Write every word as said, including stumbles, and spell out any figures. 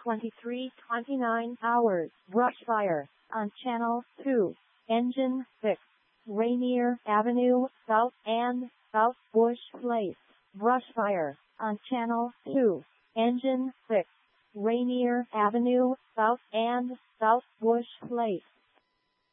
twenty-three twenty-nine hours. Brush fire on Channel two. Engine six. Rainier Avenue, South and South Bush Place. Brush fire on Channel two. Engine six. Rainier Avenue, South and South Bush Place.